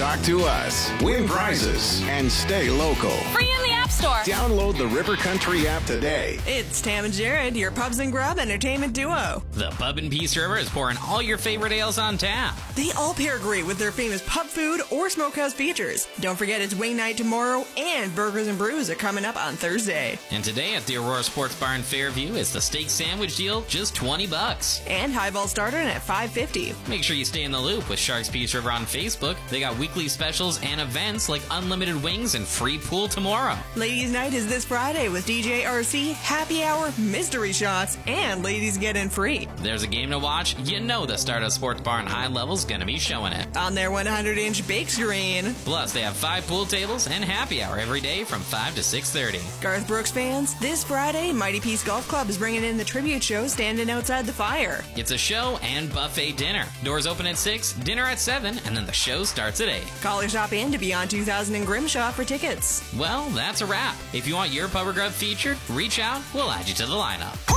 Talk to us, win prizes, and stay local. Free in the App Store. Download the River Country app today. It's Tam and Jared, your Pubs and Grub entertainment duo. The Pub and Peace River is pouring all your favorite ales on tap. They all pair great with their famous pub food or smokehouse features. Don't forget it's wing night tomorrow, and burgers and brews are coming up on Thursday. And today at the Aurora Sports Bar in Fairview is the steak sandwich deal, just $20. And highball starting at $5.50. Make sure you stay in the loop with Sharks Peace River on Facebook. They got weekly specials and events like unlimited wings and free pool tomorrow. Ladies' night is this Friday with DJ RC, happy hour, mystery shots, and ladies get in free. There's a game to watch. You know the Stardust Sports Bar in High Level's gonna be showing it. On their 100-inch bake screen. Plus, they have 5 pool tables and happy hour every day from 5 to 6:30. Garth Brooks fans, this Friday, Mighty Peace Golf Club is bringing in the tribute show Standing Outside the Fire. It's a show and buffet dinner. Doors open at 6, dinner at 7, and then the show starts at 8. Call or shop in to Beyond 2000 and Grimshaw for tickets. Well, that's a wrap. If you want your Pub or Grub featured, reach out. We'll add you to the lineup.